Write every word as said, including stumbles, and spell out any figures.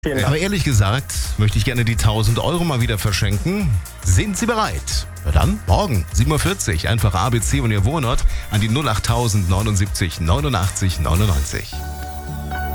Vielen Dank. Aber ehrlich gesagt, möchte ich gerne die tausend Euro mal wieder verschenken. Sind Sie bereit? Na dann, morgen, sieben Uhr vierzig, einfach A B C und Ihr Wohnort an die null acht neunundsiebzig neunundachtzig neunundneunzig.